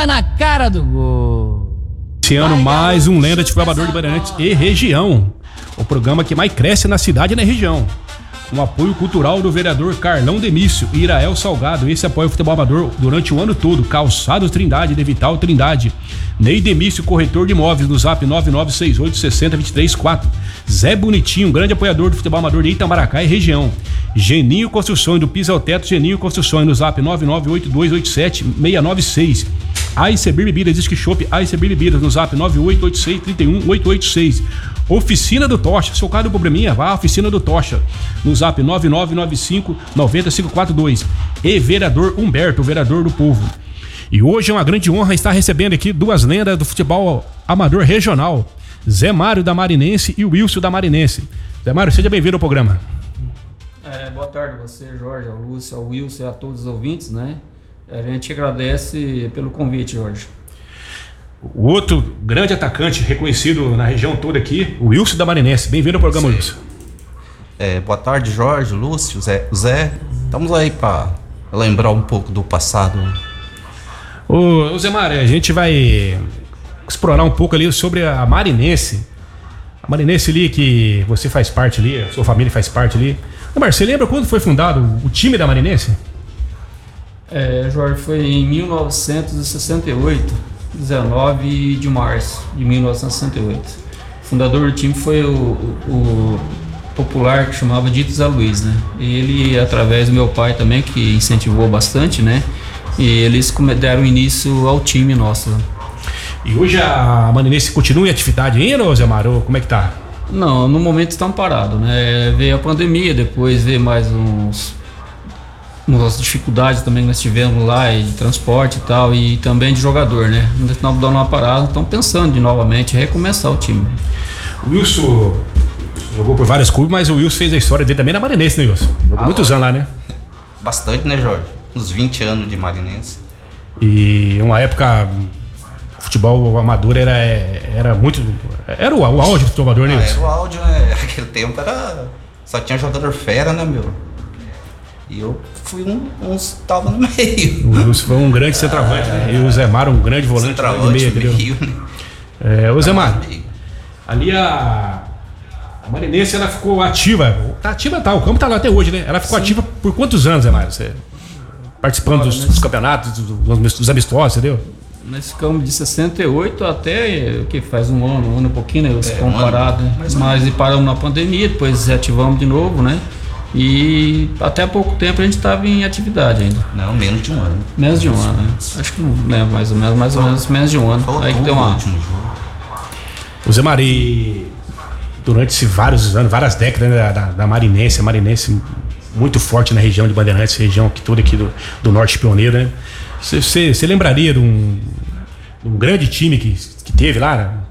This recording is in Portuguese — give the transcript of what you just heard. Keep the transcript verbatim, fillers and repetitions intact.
bola na cara do gol. Esse ano, mais um Lenda de Futebol Amador de Bandeirantes e região. O programa que mais cresce na cidade e na região. Com apoio cultural do vereador Carlão Demício e Irael Salgado. Esse apoia o futebol amador durante o ano todo. Calçados Trindade, Devital Trindade. Ney Demício, corretor de imóveis, no zap nove nove seis oito seis zero dois três quatro. Zé Bonitinho, grande apoiador do futebol amador de Itamaracá e região. Geninho Construções, do Piso ao Teto, Geninho Construções, no zap nove nove oito dois oito sete seis nove seis. Aicebir Bebidas, Disque Shop, Aicebir Bebidas, no zap nove oito oito seis três um oito oito seis. Oficina do Tocha, seu cara do probleminha, vá à Oficina do Tocha, no zap nove nove nove cinco nove zero cinco quatro dois. E vereador Humberto, o vereador do povo. E hoje é uma grande honra estar recebendo aqui duas lendas do futebol amador regional, Zé Mário da Marinense e o Wilson da Marinense. Zé Mário, seja bem-vindo ao programa. É, boa tarde a você, Jorge, ao Lúcio, ao Wilson e a todos os ouvintes, né? A gente agradece pelo convite, Jorge. O outro grande atacante reconhecido na região toda aqui, o Wilson da Marinense. Bem-vindo ao programa, Sim. Wilson. É, boa tarde, Jorge, Lúcio, Zé. Zé. Estamos aí para lembrar um pouco do passado. Ô, ô Zé Mário, a gente vai explorar um pouco ali sobre a Marinense. A Marinense ali que você faz parte ali, a sua família faz parte ali. Ô, Mário, você lembra quando foi fundado o time da Marinense? É, Jorge, foi em mil novecentos e sessenta e oito, dezenove de março de mil novecentos e sessenta e oito. O fundador do time foi o, o, o popular que chamava Dito Zé Luiz, né? Ele, através do meu pai também, que incentivou bastante, né? E eles deram início ao time nosso. E hoje a Marinense continua em atividade ainda, Zé Mário? Como é que tá? Não, no momento estão parados, né? Veio a pandemia, depois veio mais uns... umas dificuldades também que nós tivemos lá de transporte e tal, e também de jogador, né? Nós estamos dando uma parada, estamos pensando de novamente recomeçar o time. O Wilson jogou por vários clubes, mas o Wilson fez a história dele também na Marinense, né, Wilson? Jogou ah, muitos anos lá, né? Bastante, né, Jorge? Uns vinte anos de Marinense. E uma época o futebol amador era, era muito... Era o, o auge do futebol amador, né, Wilson? Ah, era o auge, né? Aquele tempo era... Só tinha jogador fera, né, meu? E eu fui um, uns tava no meio. O Wilson foi um grande centroavante, ah, né? E o Zé Mário, um grande volante centroavante no meio, entendeu? meio, né? É, o Zé Mário, ali a, a Marinense, ela ficou ativa. Tá ativa, tá, o campo tá lá até hoje, né? Ela ficou Sim. ativa por quantos anos, Zé Mário? Você participando Olha, dos, nesse... dos campeonatos, dos, dos amistosos, entendeu? Nesse campo de sessenta e oito até, o que faz um ano, um ano e pouquinho, né? É, um parado, né? Mas, mas paramos na pandemia, depois reativamos de novo, né? E até há pouco tempo a gente estava em atividade ainda. Não, menos de um ano. Menos de um ano, né? Acho que não lembro mais ou menos, mais ou menos menos de um ano. Aí que deu uma. O Zé Mari, durante esses vários anos, várias décadas, né, da, da Marinense, a Marinense muito forte na região de Bandeirantes, região que toda aqui do, do Norte Pioneiro, né? Você lembraria de um, de um grande time que, que teve lá